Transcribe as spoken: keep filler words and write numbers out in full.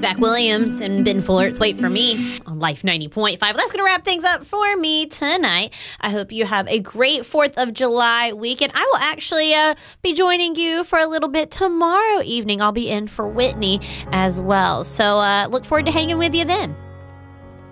Zach Williams and Ben Fuller's Wait For Me on Life ninety point five. That's going to wrap things up for me tonight. I hope you have a great fourth of July weekend. I will actually uh, be joining you for a little bit tomorrow evening. I'll be in for Whitney as well. So uh, look forward to hanging with you then.